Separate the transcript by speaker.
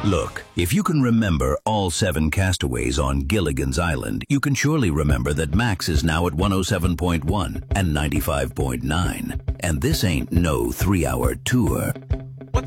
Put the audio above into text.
Speaker 1: Look, if you can remember all 7 castaways on Gilligan's Island, you can surely remember that Max is now at 107.1 and 95.9. And this ain't no 3-hour tour.